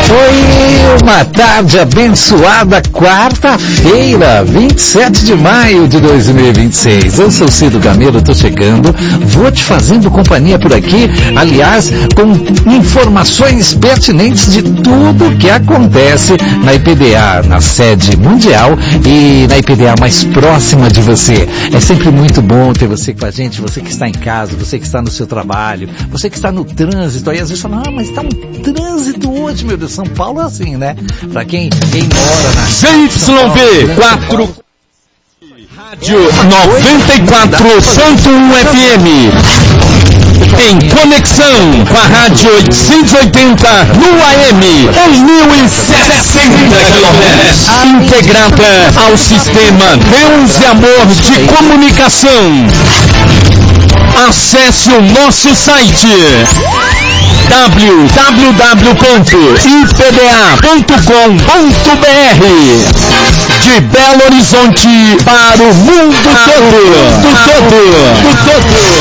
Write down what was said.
Foi uma tarde abençoada, quarta-feira, 27 de maio de 2026. Eu sou Cido Gamelo, tô chegando, vou te fazendo companhia por aqui, aliás, com informações pertinentes de tudo que acontece na IPDA, na sede mundial e na IPDA mais próxima de você. É sempre muito bom ter você com a gente, você que está em casa, você que está no seu trabalho, você que está no trânsito, aí às vezes fala, mas está um trânsito hoje, meu Deus, São Paulo é assim, né? Pra quem mora na ZYB 4 Rádio 94.1 FM em conexão com a Rádio 880 no AM 1060 kHz, integrada ao sistema Deus e Amor de Comunicação. Acesse o nosso site www.ipda.com.br. De Belo Horizonte para o mundo todo.